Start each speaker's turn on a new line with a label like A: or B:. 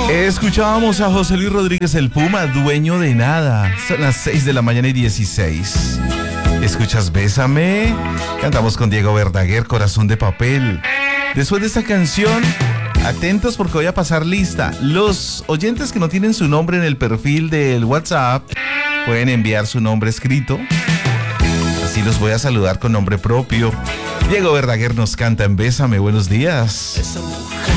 A: Escuchábamos a José Luis Rodríguez el Puma, Dueño de Nada. Son las 6 de la mañana y 16. Escuchas Bésame. Cantamos con Diego Verdaguer, Corazón de Papel. Después de esta canción, atentos porque voy a pasar lista. Los oyentes que no tienen su nombre en el perfil del WhatsApp pueden enviar su nombre escrito. Así los voy a saludar con nombre propio. Diego Verdaguer nos canta en Bésame. Buenos días.